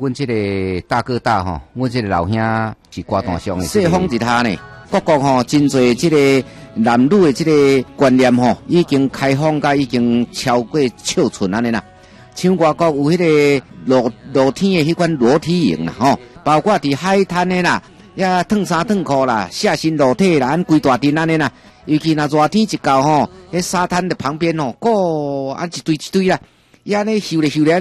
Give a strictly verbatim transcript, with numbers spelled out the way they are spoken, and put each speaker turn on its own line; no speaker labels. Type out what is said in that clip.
阮这个大哥大吼，阮这个老兄是歌坛上的世风日下呢。各国吼真侪这个男女的这个观念吼，已经开放到已经超过尺寸安尼啦。像外国有迄个露露天的迄款裸体营啦吼，包括伫海滩的啦，呀脱衫脱裤啦，下身裸体啦，安规大阵安尼啦。尤其若热天一到吼，迄沙滩的旁边吼，个啊一堆一堆啦，呀咧秀咧秀咧。